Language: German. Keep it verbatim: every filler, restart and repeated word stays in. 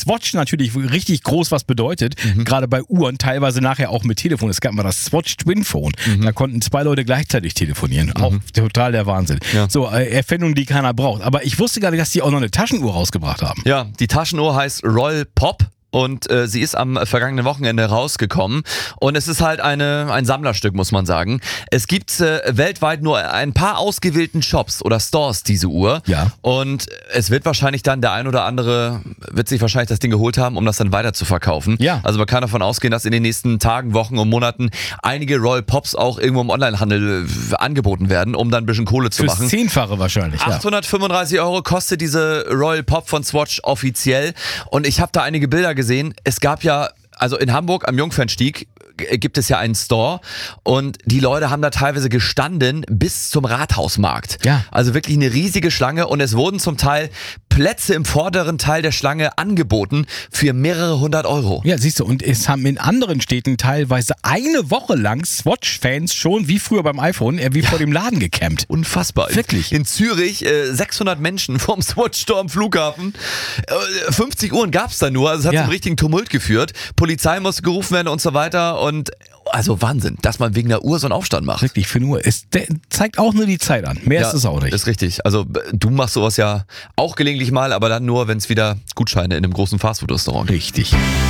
Swatch natürlich richtig groß was bedeutet. Mhm. Gerade bei Uhren, teilweise nachher auch mit Telefon. Es gab mal das Swatch Twin Phone. Mhm. Da konnten zwei Leute gleichzeitig telefonieren. Mhm. Auch total der Wahnsinn. Ja. So, äh, Erfindungen, die keiner braucht. Aber ich wusste gar nicht, dass die auch noch eine Taschenuhr rausgebracht haben. Ja, die Taschenuhr heißt Royal Pop. Und äh, sie ist am vergangenen Wochenende rausgekommen und es ist halt eine, ein Sammlerstück, muss man sagen. Es gibt äh, weltweit nur ein paar ausgewählten Shops oder Stores, diese Uhr. Ja. Und es wird wahrscheinlich dann, der ein oder andere wird sich wahrscheinlich das Ding geholt haben, um das dann weiter zu verkaufen. Ja. Also man kann davon ausgehen, dass in den nächsten Tagen, Wochen und Monaten einige Royal Pops auch irgendwo im Onlinehandel äh, angeboten werden, um dann ein bisschen Kohle zu Fürs machen. Zehnfache wahrscheinlich. Ja. achthundertfünfunddreißig Euro kostet diese Royal Pop von Swatch offiziell und ich habe da einige Bilder gesehen. Es gab ja, also in Hamburg am Jungfernstieg gibt es ja einen Store und die Leute haben da teilweise gestanden bis zum Rathausmarkt. Ja. Also wirklich eine riesige Schlange und es wurden zum Teil Plätze im vorderen Teil der Schlange angeboten für mehrere hundert Euro. Ja, siehst du, und es haben in anderen Städten teilweise eine Woche lang Swatch-Fans schon, wie früher beim iPhone, wie ja. vor dem Laden gecampt. Unfassbar. Wirklich. In Zürich äh, sechshundert Menschen vorm Swatch-Store am Flughafen. Äh, fünfzig Uhren gab es da nur, also es hat ja. zum richtigen Tumult geführt. Polizei musste gerufen werden und so weiter und also Wahnsinn, dass man wegen der Uhr so einen Aufstand macht. Wirklich, für nur. Es zeigt auch nur die Zeit an. Mehr ja, ist es auch nicht. Ist richtig. Also du machst sowas ja auch gelegentlich mal, aber dann nur, wenn es wieder Gutscheine in einem großen Fastfood-Restaurant gibt. Richtig.